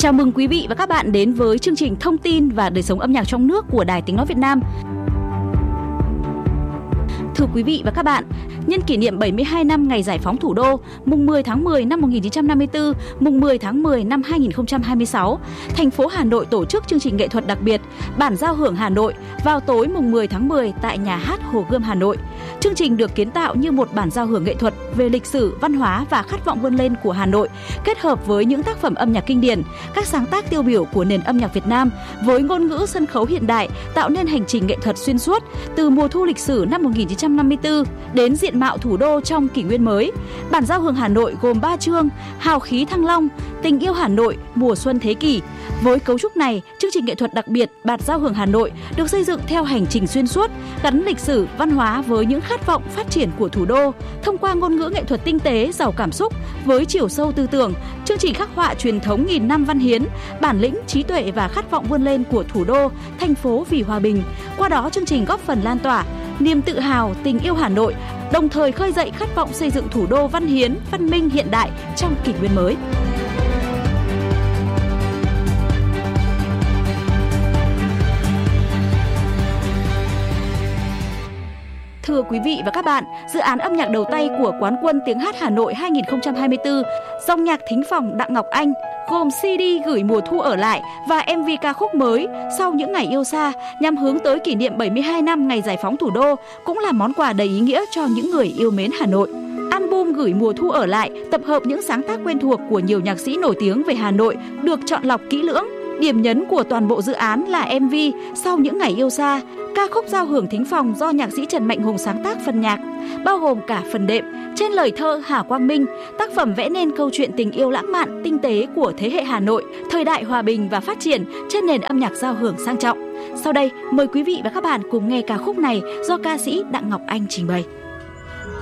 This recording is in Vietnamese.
Chào mừng quý vị và các bạn đến với chương trình Thông tin và đời sống âm nhạc trong nước của Đài Tiếng nói Việt Nam. Thưa quý vị và các bạn, nhân kỷ niệm 72 năm ngày giải phóng thủ đô, mùng 10 tháng 10 năm 1954, mùng 10 tháng 10 năm 2026, thành phố Hà Nội tổ chức chương trình nghệ thuật đặc biệt Bản giao hưởng Hà Nội vào tối mùng 10 tháng 10 tại Nhà hát Hồ Gươm Hà Nội. Chương trình được kiến tạo như một bản giao hưởng nghệ thuật về lịch sử, văn hóa và khát vọng vươn lên của Hà Nội, kết hợp với những tác phẩm âm nhạc kinh điển, các sáng tác tiêu biểu của nền âm nhạc Việt Nam với ngôn ngữ sân khấu hiện đại, tạo nên hành trình nghệ thuật xuyên suốt từ mùa thu lịch sử năm 1954 đến diện mạo thủ đô trong kỷ nguyên mới. Bản giao hưởng Hà Nội gồm 3 chương: Hào khí Thăng Long, Tình yêu Hà Nội, Mùa xuân thế kỷ. Với cấu trúc này, chương trình nghệ thuật đặc biệt Bản giao hưởng Hà Nội được xây dựng theo hành trình xuyên suốt, gắn lịch sử, văn hóa với những khát vọng phát triển của thủ đô. Thông qua ngôn ngữ nghệ thuật tinh tế, giàu cảm xúc với chiều sâu tư tưởng, chương trình khắc họa truyền thống nghìn năm văn hiến, bản lĩnh, trí tuệ và khát vọng vươn lên của thủ đô, thành phố vì hòa bình. Qua đó, chương trình góp phần lan tỏa niềm tự hào, tình yêu Hà Nội, đồng thời khơi dậy khát vọng xây dựng thủ đô văn hiến, văn minh hiện đại trong kỷ nguyên mới. Thưa quý vị và các bạn, dự án âm nhạc đầu tay của Quán quân Tiếng hát Hà Nội 2024, dòng nhạc thính phòng Đặng Ngọc Anh, gồm CD Gửi mùa thu ở lại và MV ca khúc mới Sau những ngày yêu xa, nhằm hướng tới kỷ niệm 72 năm ngày giải phóng thủ đô, cũng là món quà đầy ý nghĩa cho những người yêu mến Hà Nội. Album Gửi mùa thu ở lại tập hợp những sáng tác quen thuộc của nhiều nhạc sĩ nổi tiếng về Hà Nội, được chọn lọc kỹ lưỡng. Điểm nhấn của toàn bộ dự án là MV Sau những ngày yêu xa, ca khúc giao hưởng thính phòng do nhạc sĩ Trần Mạnh Hùng sáng tác phần nhạc, bao gồm cả phần đệm, trên lời thơ Hà Quang Minh. Tác phẩm vẽ nên câu chuyện tình yêu lãng mạn, tinh tế của thế hệ Hà Nội, thời đại hòa bình và phát triển trên nền âm nhạc giao hưởng sang trọng. Sau đây, mời quý vị và các bạn cùng nghe ca khúc này do ca sĩ Đặng Ngọc Anh trình bày.